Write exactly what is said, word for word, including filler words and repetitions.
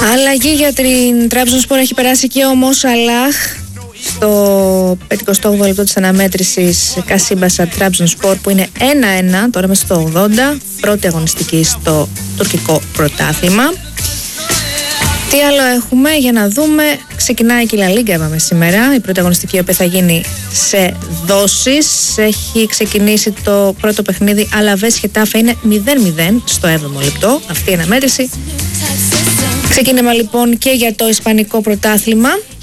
Αλλαγή για την Τραμπζονσπορ, έχει περάσει και ο Μο Σαλάχ στο πενηκοστό όγδοο λεπτό της αναμέτρησης Κασίμπασα Τραμπζονσπορ, που είναι ένα ένα, τώρα μέσα στο ογδόντα, πρώτη αγωνιστική στο τουρκικό πρωτάθλημα. Τι άλλο έχουμε για να δούμε? Ξεκινάει και η Λα Λίγκα, είπαμε σήμερα, η πρώτη αγωνιστική, η οποία θα γίνει σε δόσεις. Έχει ξεκινήσει το πρώτο παιχνίδι, Αλαβές Χετάφε, είναι μηδέν μηδέν στο έβδομο λεπτό αυτή η αναμέτρηση. Ξεκίνημα λοιπόν και για το Ισπανικό πρωτάθλημα.